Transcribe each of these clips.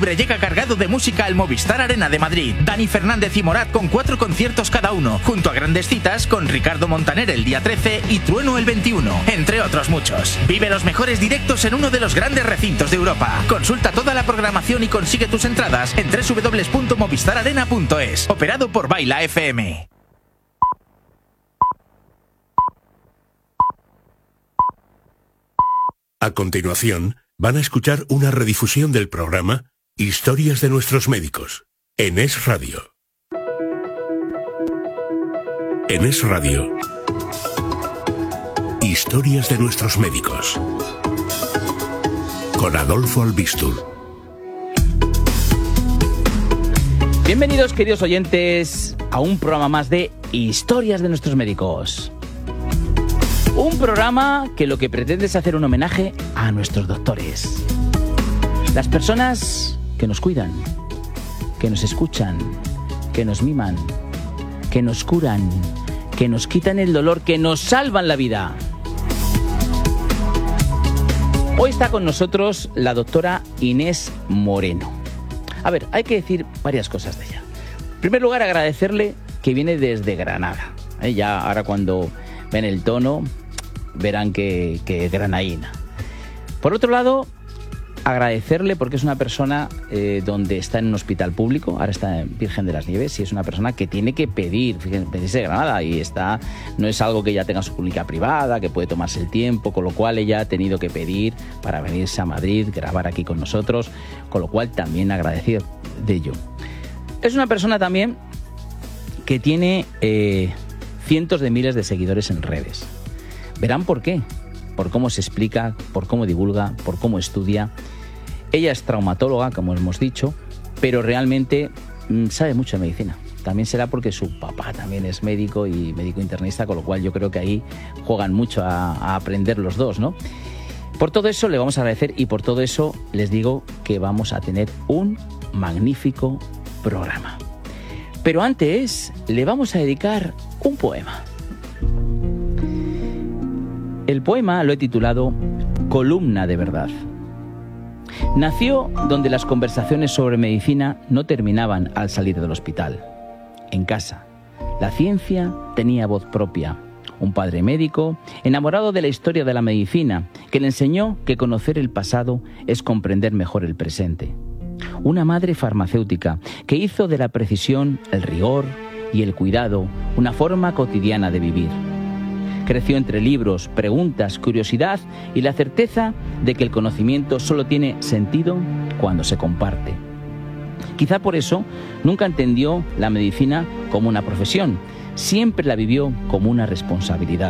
octubre llega cargado de música al Movistar Arena de Madrid. Dani Fernández y Morat con 4 conciertos cada uno, junto a grandes citas con Ricardo Montaner el día 13 y Trueno el 21, entre otros muchos. Vive los mejores directos en uno de los grandes recintos de Europa. Consulta toda la programación y consigue tus entradas en www.movistararena.es. Operado por Baila FM. A continuación, van a escuchar una redifusión del programa Historias de nuestros médicos, en Es Radio. En Es Radio, Historias de nuestros médicos, con Adolfo Albistur. Bienvenidos, queridos oyentes, a un programa más de Historias de nuestros médicos. Un programa que lo que pretende es hacer un homenaje a nuestros doctores. Las personas que nos cuidan, que nos escuchan, que nos miman, que nos curan, que nos quitan el dolor, que nos salvan la vida. Hoy está con nosotros la doctora Inés Moreno. A ver, hay que decir varias cosas de ella. En primer lugar, agradecerle que viene desde Granada. Ya ahora cuando ven el tono verán que es granaína. Por otro lado, agradecerle porque es una persona donde está en un hospital público, ahora está en Virgen de las Nieves, y es una persona que tiene que pedirse de Granada, y no es algo que ella tenga su clínica privada, que puede tomarse el tiempo, con lo cual ella ha tenido que pedir para venirse a Madrid, grabar aquí con nosotros, con lo cual también agradecer de ello. Es una persona también que tiene cientos de miles de seguidores en redes. Verán por qué, por cómo se explica, por cómo divulga, por cómo estudia. Ella es traumatóloga, como hemos dicho, pero realmente sabe mucho de medicina. También será porque su papá también es médico y médico internista, con lo cual yo creo que ahí juegan mucho a aprender los dos, ¿no? Por todo eso le vamos a agradecer, y por todo eso les digo que vamos a tener un magnífico programa. Pero antes le vamos a dedicar un poema. El poema lo he titulado Columna de Verdad. Nació donde las conversaciones sobre medicina no terminaban al salir del hospital. En casa, la ciencia tenía voz propia. Un padre médico, enamorado de la historia de la medicina, que le enseñó que conocer el pasado es comprender mejor el presente. Una madre farmacéutica que hizo de la precisión, el rigor y el cuidado una forma cotidiana de vivir. Creció entre libros, preguntas, curiosidad y la certeza de que el conocimiento solo tiene sentido cuando se comparte. Quizá por eso nunca entendió la medicina como una profesión, siempre la vivió como una responsabilidad.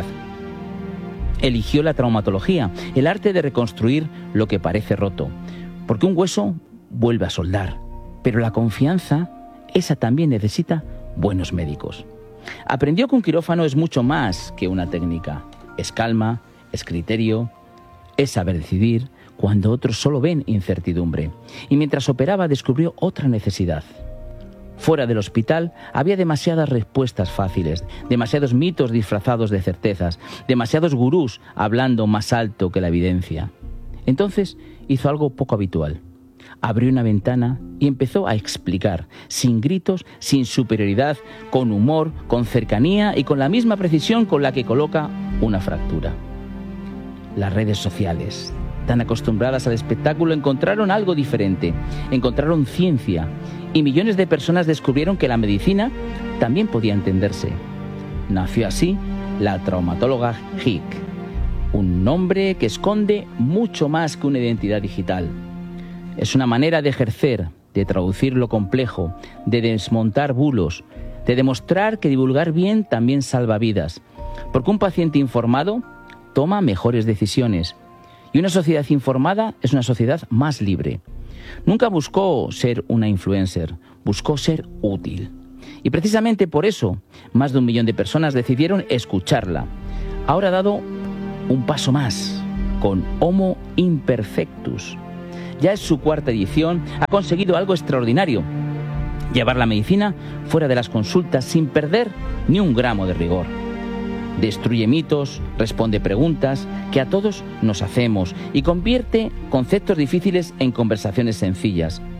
Eligió la traumatología, el arte de reconstruir lo que parece roto, porque un hueso vuelve a soldar, pero la confianza, esa también necesita buenos médicos. Aprendió que un quirófano es mucho más que una técnica. Es calma, es criterio, es saber decidir cuando otros solo ven incertidumbre. Y mientras operaba descubrió otra necesidad. Fuera del hospital había demasiadas respuestas fáciles, demasiados mitos disfrazados de certezas, demasiados gurús hablando más alto que la evidencia. Entonces hizo algo poco habitual. Abrió una ventana y empezó a explicar, sin gritos, sin superioridad, con humor, con cercanía y con la misma precisión con la que coloca una fractura. Las redes sociales, tan acostumbradas al espectáculo, encontraron algo diferente, encontraron ciencia, y millones de personas descubrieron que la medicina también podía entenderse. Nació así la traumatóloga HIC, un nombre que esconde mucho más que una identidad digital. Es una manera de ejercer, de traducir lo complejo, de desmontar bulos, de demostrar que divulgar bien también salva vidas. Porque un paciente informado toma mejores decisiones. Y una sociedad informada es una sociedad más libre. Nunca buscó ser una influencer, buscó ser útil. Y precisamente por eso, más de 1 millón de personas decidieron escucharla. Ahora ha dado un paso más, con Homo Imperfectus. Ya es su 4ª edición, ha conseguido algo extraordinario: llevar la medicina fuera de las consultas sin perder ni un gramo de rigor. Destruye mitos, responde preguntas que a todos nos hacemos y convierte conceptos difíciles en conversaciones sencillas.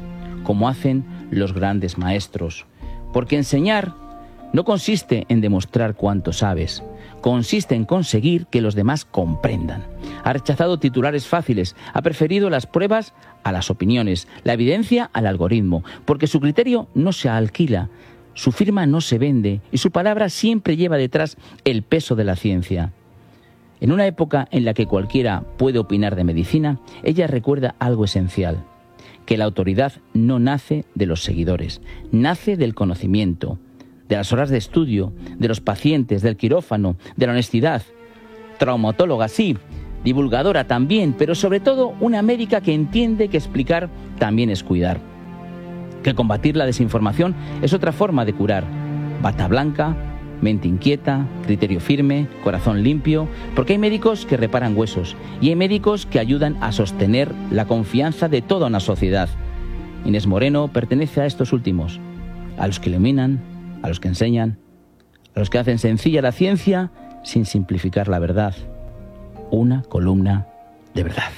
como hacen los grandes maestros. Porque enseñar no consiste en demostrar cuánto sabes, consiste en conseguir que los demás comprendan. Ha rechazado titulares fáciles, ha preferido las pruebas a las opiniones, la evidencia al algoritmo, porque su criterio no se alquila, su firma no se vende y su palabra siempre lleva detrás el peso de la ciencia. En una época en la que cualquiera puede opinar de medicina, ella recuerda algo esencial, que la autoridad no nace de los seguidores, nace del conocimiento, de las horas de estudio, de los pacientes, del quirófano, de la honestidad. Traumatóloga, sí, divulgadora también, pero sobre todo una médica que entiende que explicar también es cuidar. Que combatir la desinformación es otra forma de curar. Bata blanca, mente inquieta, criterio firme, corazón limpio, porque hay médicos que reparan huesos y hay médicos que ayudan a sostener la confianza de toda una sociedad. Inés Moreno pertenece a estos últimos, a los que iluminan, a los que enseñan, a los que hacen sencilla la ciencia sin simplificar la verdad. Una columna de verdad.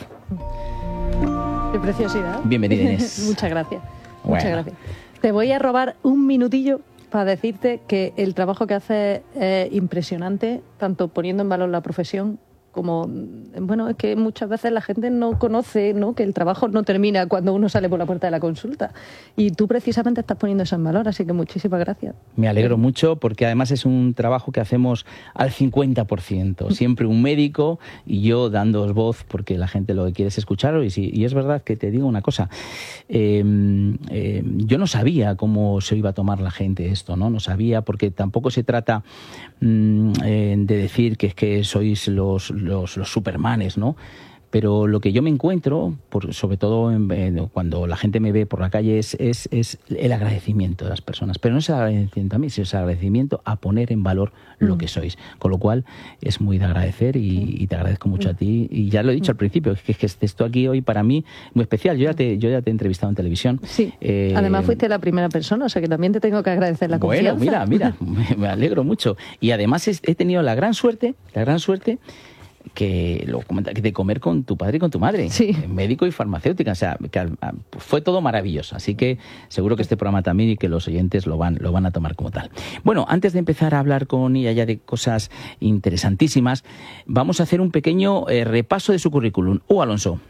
Qué preciosidad. Bienvenida, Inés. Muchas gracias. Bueno. Muchas gracias. Te voy a robar un minutillo para decirte que el trabajo que haces es impresionante, tanto poniendo en valor la profesión como, bueno, es que muchas veces la gente no conoce, ¿no?, que el trabajo no termina cuando uno sale por la puerta de la consulta. Y tú precisamente estás poniendo eso en valor, así que muchísimas gracias. Me alegro mucho porque además es un trabajo que hacemos al 50%. Siempre un médico y yo dándoos voz porque la gente lo que quiere es escucharos. Y es verdad que te digo una cosa. Yo no sabía cómo se iba a tomar la gente esto, ¿no? No sabía, porque tampoco se trata de decir que es que sois los supermanes, ¿no? Pero lo que yo me encuentro, sobre todo cuando la gente me ve por la calle, es el agradecimiento de las personas. Pero no es el agradecimiento a mí, sino es el agradecimiento a poner en valor lo que sois. Con lo cual, es muy de agradecer y te agradezco mucho a ti. Y ya lo he dicho al principio, es que estés tú aquí hoy para mí muy especial. Yo ya te he entrevistado en televisión. Sí, además fuiste la primera persona, o sea que también te tengo que agradecer la confianza. Bueno, mira, me alegro mucho. Y además he tenido la gran suerte que lo comenta, de comer con tu padre y con tu madre, sí, médico y farmacéutica, o sea, que fue todo maravilloso, así que seguro que este programa también y que los oyentes lo van a tomar como tal. Bueno, antes de empezar a hablar con ella ya de cosas interesantísimas, vamos a hacer un pequeño repaso de su currículum. Alonso.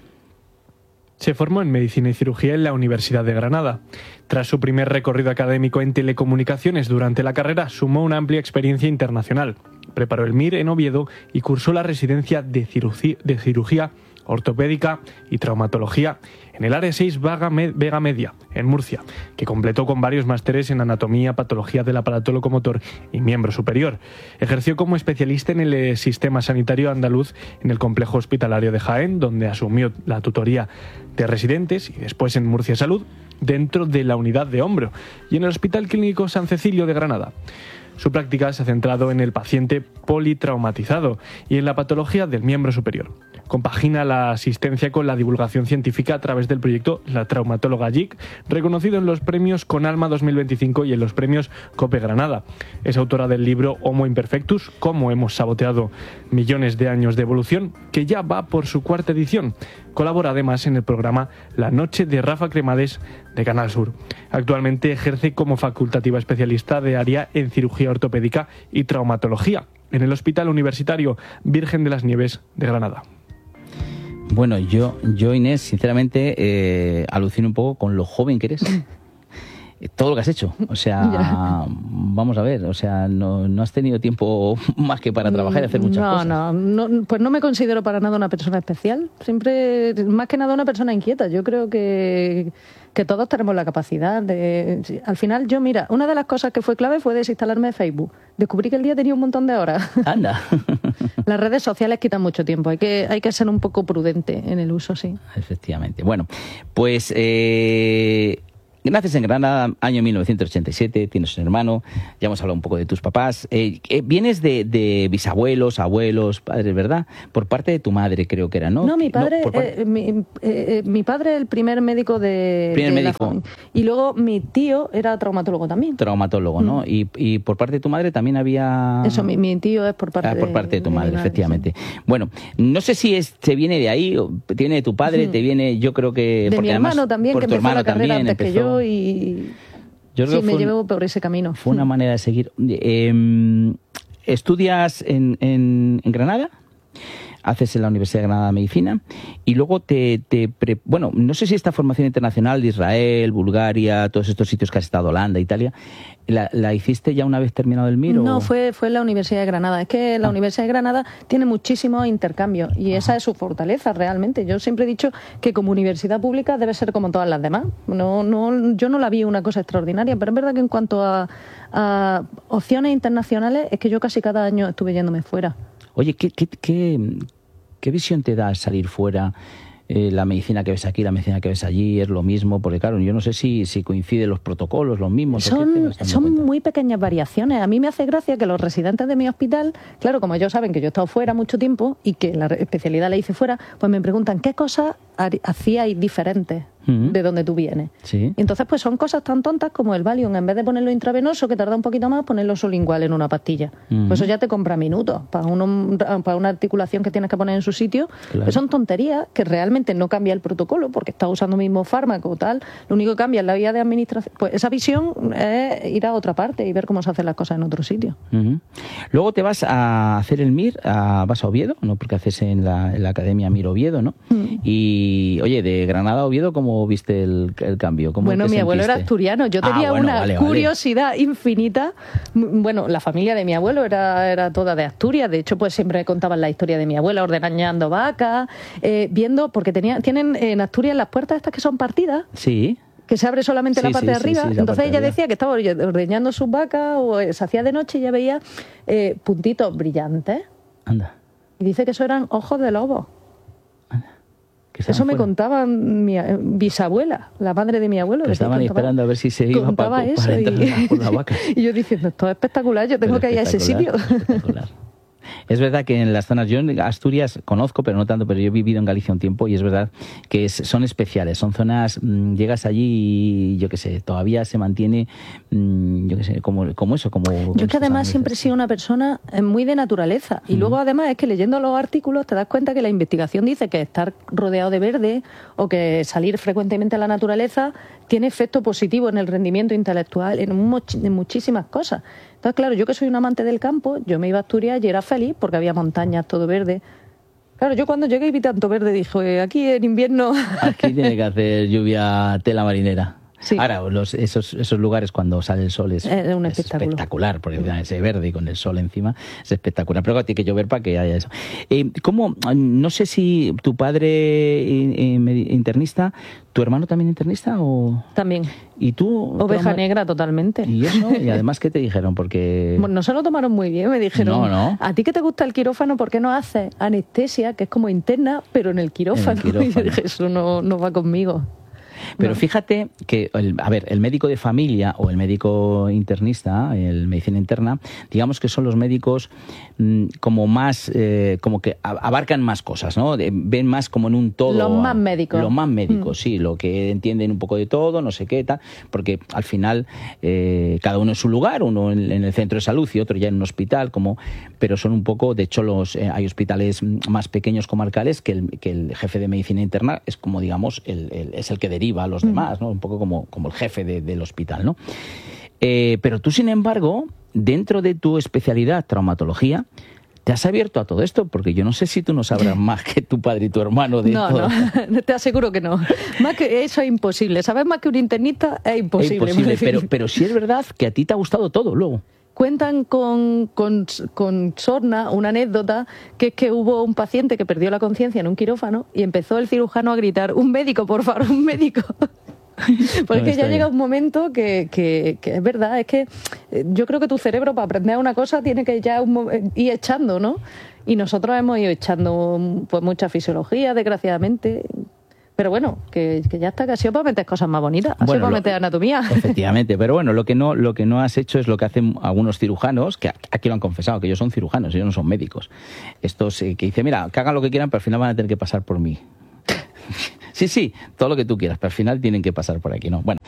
Se formó en Medicina y Cirugía en la Universidad de Granada. Tras su primer recorrido académico en telecomunicaciones durante la carrera, sumó una amplia experiencia internacional. Preparó el MIR en Oviedo y cursó la residencia de cirugía ortopédica y traumatología en el Área 6 Vega Media, en Murcia, que completó con varios másteres en anatomía, patología del aparato locomotor y miembro superior. Ejerció como especialista en el sistema sanitario andaluz en el complejo hospitalario de Jaén, donde asumió la tutoría de residentes, y después en Murcia Salud, dentro de la unidad de hombro, y en el Hospital Clínico San Cecilio de Granada. Su práctica se ha centrado en el paciente politraumatizado y en la patología del miembro superior. Compagina la asistencia con la divulgación científica a través del proyecto La Traumatóloga JIC, reconocido en los premios Conalma 2025 y en los premios COPE Granada. Es autora del libro Homo Imperfectus, cómo hemos saboteado millones de años de evolución, que ya va por su 4ª edición. Colabora además en el programa La Noche de Rafa Cremades de Canal Sur. Actualmente ejerce como facultativa especialista de área en cirugía ortopédica y traumatología en el Hospital Universitario Virgen de las Nieves de Granada. Bueno, yo Inés, sinceramente, alucino un poco con lo joven que eres. Todo lo que has hecho, o sea, vamos a ver, o sea, no has tenido tiempo más que para trabajar y hacer muchas cosas. No, pues no me considero para nada una persona especial, siempre, más que nada una persona inquieta. Yo creo que todos tenemos la capacidad de... Al final, mira, una de las cosas que fue clave fue desinstalarme de Facebook. Descubrí que el día tenía un montón de horas. Anda. Las redes sociales quitan mucho tiempo, hay que ser un poco prudente en el uso, sí. Efectivamente. Bueno, pues... Naces en Granada, año 1987, tienes un hermano, ya hemos hablado un poco de tus papás. Vienes de bisabuelos, abuelos, padres, ¿verdad? Por parte de tu madre, creo que era, ¿no? No, mi padre, No, mi padre es el primer médico de la familia. Y luego mi tío era traumatólogo también. Traumatólogo, ¿no? Y por parte de tu madre también había... Eso, mi tío es por parte de tu madre, efectivamente. Sí. Bueno, no sé si se viene de ahí, o te viene de tu padre, te viene, yo creo que... De mi hermano también, que empezó la carrera antes que yo y... Yo creo sí, me llevo por ese camino. Fue una manera de seguir. ¿Estudias en Granada? Haces en la Universidad de Granada Medicina y luego bueno, no sé si esta formación internacional de Israel, Bulgaria, todos estos sitios que has estado, Holanda, Italia, ¿la hiciste ya una vez terminado el MIR? No, fue en la Universidad de Granada. Es que la Universidad de Granada tiene muchísimos intercambios y esa es su fortaleza realmente. Yo siempre he dicho que como universidad pública debe ser como todas las demás. Yo no la vi una cosa extraordinaria, pero es verdad que en cuanto a opciones internacionales es que yo casi cada año estuve yéndome fuera. Oye, ¿qué visión te da salir fuera? La medicina que ves aquí, la medicina que ves allí, es lo mismo, porque claro, yo no sé si coinciden los protocolos, los mismos. Son muy pequeñas variaciones. A mí me hace gracia que los residentes de mi hospital, claro, como ellos saben que yo he estado fuera mucho tiempo y que la especialidad la hice fuera, pues me preguntan qué cosas hacíais diferentes de donde tú vienes. Sí. Y entonces pues son cosas tan tontas como el Valium, en vez de ponerlo intravenoso, que tarda un poquito más, ponerlo sublingual en una pastilla. Pues eso ya te compra minutos para una articulación que tienes que poner en su sitio. Claro. Pues son tonterías que realmente no cambia el protocolo porque estás usando el mismo fármaco o tal. Lo único que cambia es la vía de administración. Pues esa visión es ir a otra parte y ver cómo se hacen las cosas en otro sitio. Luego te vas a hacer el MIR, vas a Oviedo, ¿no? Porque haces en la Academia MIR Oviedo, ¿no? Y, oye, de Granada a Oviedo, ¿cómo viste el cambio? Bueno, mi abuelo era asturiano. Yo tenía curiosidad infinita. Bueno, la familia de mi abuelo era toda de Asturias. De hecho, pues siempre contaban la historia de mi abuela ordeñando vacas, viendo, porque tienen en Asturias las puertas estas que son partidas. Sí. Que se abre solamente la parte de arriba. Sí, entonces ella decía que estaba ordeñando sus vacas o se hacía de noche y ya veía puntitos brillantes. Anda. Y dice que eso eran ojos de lobo. Eso me contaba mi bisabuela, la madre de mi abuelo. Que estaban esperando a ver si se iba para entrar por la vaca. Y yo diciendo, esto es espectacular, yo tengo que ir a ese sitio. Espectacular. Es verdad que en las zonas, yo en Asturias conozco, pero no tanto, pero yo he vivido en Galicia un tiempo y es verdad que son especiales, son zonas, llegas allí y yo qué sé, todavía se mantiene, yo qué sé, como eso, como... Yo es que además siempre he sido una persona muy de naturaleza y luego además es que leyendo los artículos te das cuenta que la investigación dice que estar rodeado de verde o que salir frecuentemente a la naturaleza tiene efecto positivo en el rendimiento intelectual, en muchísimas cosas. Entonces, claro, yo que soy un amante del campo, yo me iba a Asturias y era feliz porque había montañas, todo verde. Claro, yo cuando llegué y vi tanto verde dije, aquí en invierno... Aquí tiene que hacer lluvia tela marinera. Sí. Ahora, esos lugares cuando sale el sol es un espectacular, porque ese verde y con el sol encima es espectacular. Pero tiene que llover para que haya eso. ¿Cómo? No sé si tu padre internista, ¿tu hermano también internista? O... También. ¿Y tú? Oveja negra totalmente. ¿Y eso? ¿Y además qué te dijeron? Porque... Bueno, no se lo tomaron muy bien, me dijeron, no. ¿A ti que te gusta el quirófano, por qué no haces anestesia, que es como interna, pero en el quirófano? Y yo dije, eso no va conmigo. Pero fíjate que, el médico de familia o el médico internista, el medicina interna, digamos que son los médicos como más, como que abarcan más cosas, ¿no? Ven más como en un todo. Los más médicos. Los más médicos, sí, lo que entienden un poco de todo, no sé qué, tal, porque al final cada uno en su lugar, uno en el centro de salud y otro ya en un hospital, pero son un poco, de hecho hay hospitales más pequeños comarcales que el jefe de medicina interna es como, digamos, es el que deriva a los demás, ¿no? Un poco como el jefe del hospital, ¿no? Pero tú, sin embargo, dentro de tu especialidad, traumatología, te has abierto a todo esto, porque yo no sé si tú no sabrás más que tu padre y tu hermano de todo. No, te aseguro que no. Más que eso es imposible. Saber más que un internista es imposible. Es imposible, pero sí es verdad que a ti te ha gustado todo luego. Cuentan con sorna una anécdota, que es que hubo un paciente que perdió la conciencia en un quirófano y empezó el cirujano a gritar, un médico, por favor, un médico. Porque no, ya llega un momento que es verdad, es que yo creo que tu cerebro para aprender una cosa tiene que ya ir echando, ¿no? Y nosotros hemos ido echando pues mucha fisiología, desgraciadamente. Pero bueno, que ya está, que ha sido para meter cosas más bonitas, ha sido para meter anatomía. Efectivamente, pero bueno, lo que no has hecho es lo que hacen algunos cirujanos, que aquí lo han confesado, que ellos son cirujanos, ellos no son médicos. Estos que dicen, mira, que hagan lo que quieran, pero al final van a tener que pasar por mí. Sí, todo lo que tú quieras, pero al final tienen que pasar por aquí, ¿no? Bueno,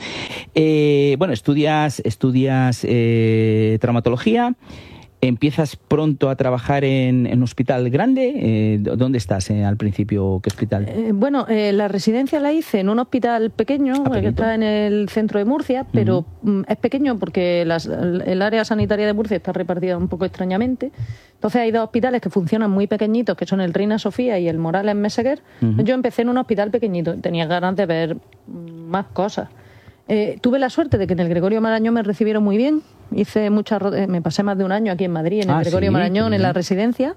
estudias traumatología. ¿Empiezas pronto a trabajar en un hospital grande? ¿Dónde estás al principio? ¿Qué hospital? La residencia la hice en un hospital pequeño, que está en el centro de Murcia, pero es pequeño porque el área sanitaria de Murcia está repartida un poco extrañamente. Entonces hay dos hospitales que funcionan muy pequeñitos, que son el Reina Sofía y el Morales Meseguer. Yo empecé en un hospital pequeñito, tenía ganas de ver más cosas. Tuve la suerte de que en el Gregorio Marañón me recibieron muy bien. Me pasé más de un año aquí en Madrid, en el Gregorio Marañón, en la residencia.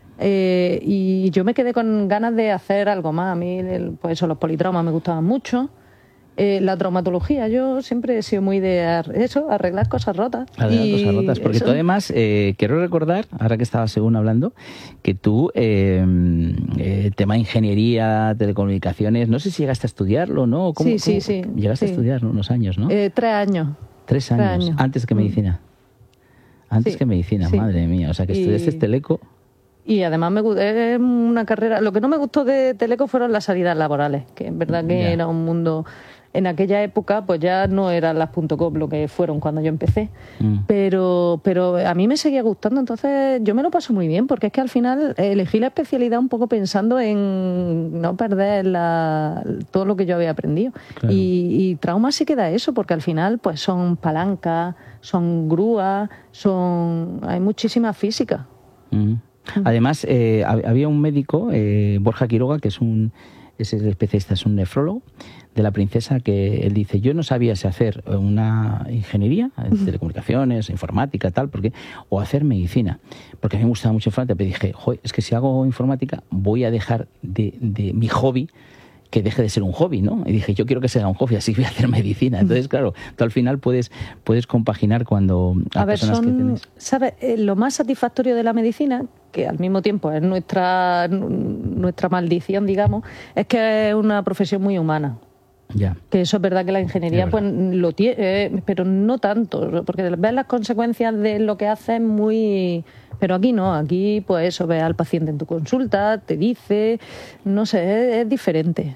Y yo me quedé con ganas de hacer algo más. A mí, los politraumas me gustaban mucho. La traumatología, yo siempre he sido muy de arreglar cosas rotas. Cosas rotas, porque tú además, quiero recordar, ahora que estabas según hablando, que tú, tema de ingeniería, telecomunicaciones, no sé si llegaste a estudiarlo, ¿no? Sí. Llegaste a estudiar unos años, ¿no? 3 años. 3 años, antes que medicina. Antes que medicina, madre mía, o sea que estudiaste teleco. Y además es una carrera. Lo que no me gustó de teleco fueron las salidas laborales, que en verdad que era un mundo. En aquella época, pues ya no eran las .com lo que fueron cuando yo empecé. Pero a mí me seguía gustando, entonces yo me lo paso muy bien, porque es que al final elegí la especialidad un poco pensando en no perder todo lo que yo había aprendido. Claro. Y trauma sí que da eso, porque al final pues son palancas, son grúas, hay muchísima física. Además, había un médico, Borja Quiroga, que es el especialista, es un nefrólogo de la Princesa, que él dice, yo no sabía si hacer una ingeniería, telecomunicaciones, informática, tal, o hacer medicina, porque a mí me gustaba mucho informática, pero dije, es que si hago informática voy a dejar de mi hobby, que deje de ser un hobby, ¿no? Y dije, yo quiero que sea un hobby, así voy a hacer medicina. Entonces, claro, tú al final puedes compaginar cuando a personas que tienes... ¿Sabes? Lo más satisfactorio de la medicina, que al mismo tiempo es nuestra maldición, digamos, es que es una profesión muy humana. Ya. Que eso es verdad que la ingeniería pues lo tiene, pero no tanto, porque ves las consecuencias de lo que haces muy... Pero aquí no, aquí pues eso, ves al paciente en tu consulta, te dice, no sé, es diferente.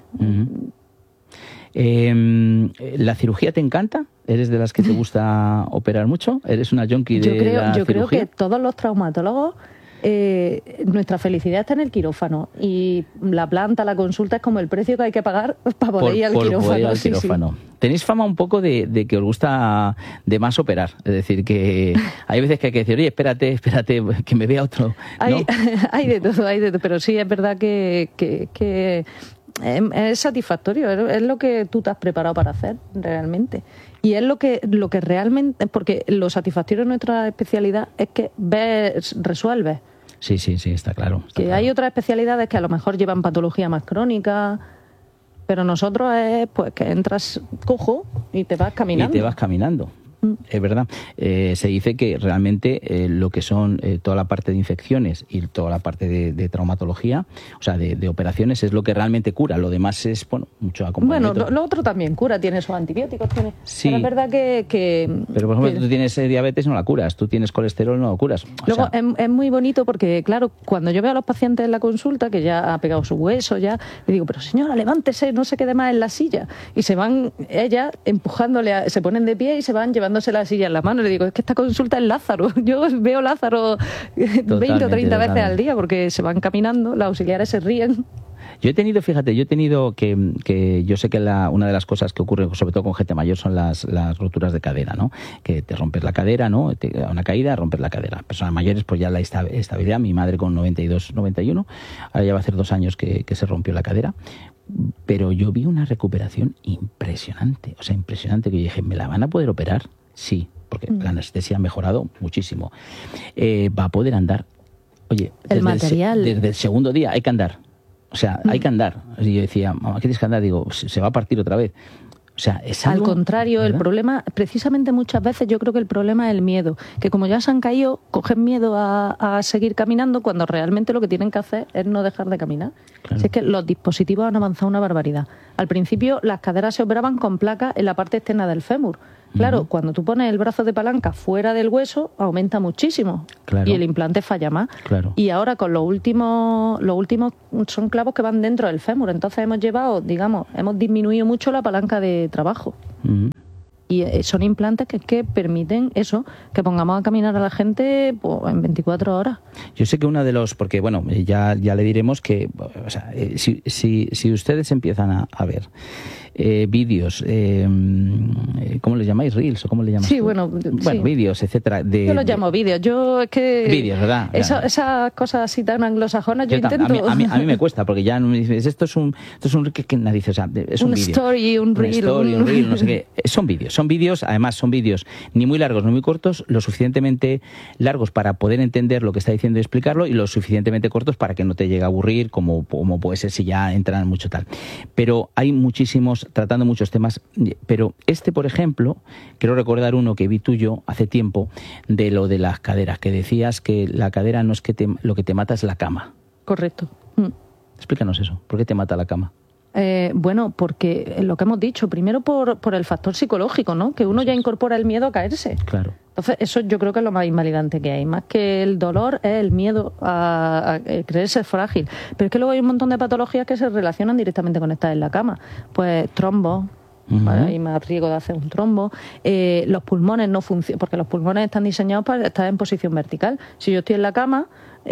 ¿La cirugía te encanta? ¿Eres de las que te gusta operar mucho? ¿Eres una junkie de la cirugía? Yo creo que todos los traumatólogos, nuestra felicidad está en el quirófano, y la planta, la consulta es como el precio que hay que pagar para poder ir al quirófano. Sí. Tenéis fama un poco de que os gusta de más operar, es decir, que hay veces que hay que decir, oye, espérate, que me vea otro, ¿no? Hay de todo, pero sí es verdad que es satisfactorio, es lo que tú te has preparado para hacer realmente, y es lo que realmente, porque lo satisfactorio de nuestra especialidad es que resuelves. Sí, está claro. Hay otras especialidades que a lo mejor llevan patología más crónica, pero nosotros es pues que entras cojo y te vas caminando. Es verdad. Se dice que realmente lo que son toda la parte de infecciones y toda la parte de traumatología, o sea, de operaciones, es lo que realmente cura. Lo demás es, mucho acompañamiento. Bueno, lo otro también cura, tiene sus antibióticos, Sí. Pero es verdad que... Pero, por ejemplo, tú tienes diabetes, no la curas. Tú tienes colesterol, no lo curas. Luego, es muy bonito porque, claro, cuando yo veo a los pacientes en la consulta, que ya ha pegado su hueso, le digo, pero señora, levántese, no se quede más en la silla. Y se van, ellas, empujándole, se ponen de pie y se van llevándose la silla en la mano. Le digo, es que esta consulta es Lázaro. Yo veo Lázaro 20 o 30 veces al día, porque se van caminando, las auxiliares se ríen. Yo he tenido que yo sé que una de las cosas que ocurre, sobre todo con gente mayor, son las roturas de cadera, ¿no? Que te rompes la cadera, ¿no? Una caída, rompes la cadera. Personas mayores, pues ya la estabilidad. Mi madre con 92, 91, ahora ya va a hacer 2 años que se rompió la cadera. Pero yo vi una recuperación impresionante. O sea, impresionante, que yo dije, ¿me la van a poder operar? Sí, porque la anestesia ha mejorado muchísimo. Va a poder andar. Oye, desde el segundo día hay que andar. O sea, hay que andar. Y yo decía, mamá, ¿qué tienes que andar? Digo, se va a partir otra vez. O sea, es Al algo, contrario, ¿verdad? el problema, precisamente muchas veces yo creo que el problema es el miedo, que como ya se han caído, cogen miedo a seguir caminando cuando realmente lo que tienen que hacer es no dejar de caminar. Claro. Si es que los dispositivos han avanzado una barbaridad. Al principio las caderas se operaban con placas en la parte externa del fémur. Claro, cuando tú pones el brazo de palanca fuera del hueso, aumenta muchísimo. Claro. Y el implante falla más. Claro. Y ahora con los últimos son clavos que van dentro del fémur. Entonces hemos disminuido mucho la palanca de trabajo. Ujú. Y son implantes que permiten eso, que pongamos a caminar a la gente pues, en 24 horas. Yo sé que una de los, porque bueno, ya le diremos que, o sea, si ustedes empiezan a ver vídeos, ¿cómo le llamáis? ¿Reels o cómo le llamáis? Sí, tú? bueno, sí. Vídeos, etcétera. Yo los llamo vídeos. Yo es que... Vídeos, ¿verdad? Esas cosas así tan anglosajonas yo intento... A mí me cuesta, porque ya me dices, esto es un que nadie dice, o sea, es un vídeo. Story, un reel. Un reel, no sé qué. Son vídeos, además son vídeos ni muy largos ni muy cortos, lo suficientemente largos para poder entender lo que está diciendo y explicarlo, y lo suficientemente cortos para que no te llegue a aburrir, como puede ser si ya entran mucho tal. Pero hay muchísimos, tratando muchos temas, pero por ejemplo, quiero recordar uno que vi tuyo hace tiempo, de lo de las caderas, que decías que la cadera no es que lo que te mata es la cama. Correcto. Explícanos eso, ¿por qué te mata la cama? Bueno, porque lo que hemos dicho, primero por el factor psicológico, ¿no? Que uno ya incorpora el miedo a caerse. Claro. Entonces, eso yo creo que es lo más invalidante que hay. Más que el dolor, es el miedo a creerse frágil. Pero es que luego hay un montón de patologías que se relacionan directamente con estar en la cama. Pues trombos. ¿Vale? Hay más riesgo de hacer un trombo. Los pulmones no funcionan, porque los pulmones están diseñados para estar en posición vertical. Si yo estoy en la cama,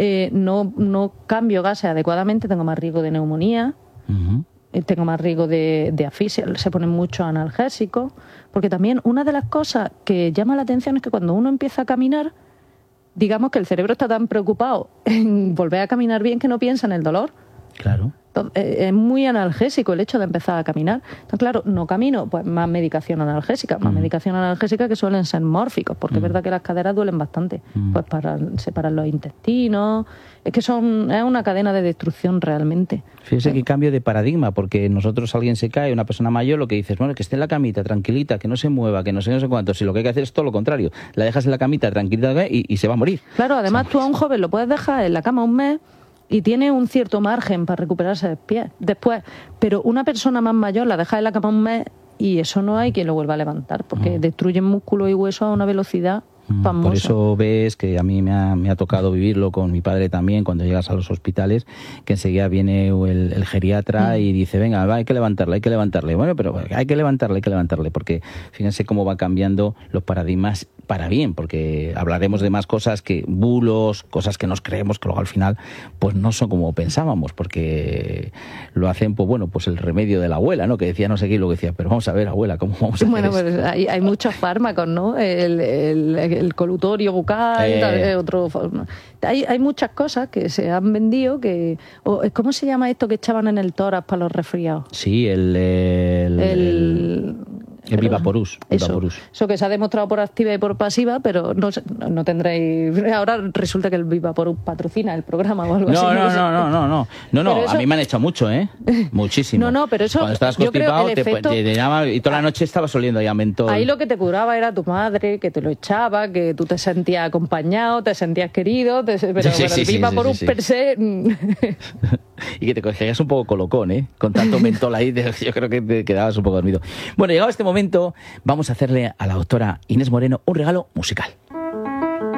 no cambio gases adecuadamente, tengo más riesgo de neumonía. Tengo más riesgo de asfixia, se ponen muchos analgésicos, porque también una de las cosas que llama la atención es que cuando uno empieza a caminar, digamos que el cerebro está tan preocupado en volver a caminar bien que no piensa en el dolor. Claro. Entonces, es muy analgésico el hecho de empezar a caminar. Entonces, claro, no camino, pues más medicación analgésica que suelen ser mórficos, porque es verdad que las caderas duelen bastante, pues para separar los intestinos. Es que es una cadena de destrucción realmente. Fíjese qué cambio de paradigma, porque nosotros, alguien se cae, una persona mayor, lo que dices, bueno, que esté en la camita, tranquilita, que no se mueva, que no sé cuánto. Si lo que hay que hacer es todo lo contrario, la dejas en la camita, tranquilita, y se va a morir. Claro, además tú a un joven lo puedes dejar en la cama un mes y tiene un cierto margen para recuperarse después. Pero una persona más mayor la deja en la cama un mes y eso no hay quien lo vuelva a levantar, porque destruyen músculo y hueso a una velocidad pasmosa. Por eso ves que a mí me ha tocado vivirlo con mi padre también, cuando llegas a los hospitales, que enseguida viene el geriatra y dice, venga, hay que levantarle. Bueno, pero hay que levantarle, porque fíjense cómo va cambiando los paradigmas para bien, porque hablaremos de más cosas, que bulos, cosas que nos creemos que luego al final pues no son como pensábamos, porque lo hacen, pues bueno, pues el remedio de la abuela, ¿no? Que decía no sé qué, y luego decía, pero vamos a ver, abuela, ¿cómo vamos a hacer Bueno, eso? pues hay muchos fármacos, ¿no? El colutorio bucal, hay muchas cosas que se han vendido ¿cómo se llama esto que echaban en el tórax para los resfriados? Sí, el Vivaporus. Eso que se ha demostrado por activa y por pasiva, pero no tendréis... Ahora resulta que el Vivaporus patrocina el programa o algo así. No, a mí me han echado mucho, muchísimo. No, pero eso... Cuando estabas yo creo constipado, que el efecto... te llamaba y toda la noche estabas oliendo ahí a mentol. Ahí lo que te curaba era tu madre, que te lo echaba, que tú te sentías acompañado, te sentías querido, pero el Vivaporus per se... Y que te cogías un poco colocón, con tanto mentol ahí, yo creo que te quedabas un poco dormido. Bueno, llegado este momento, vamos a hacerle a la doctora Inés Moreno un regalo musical.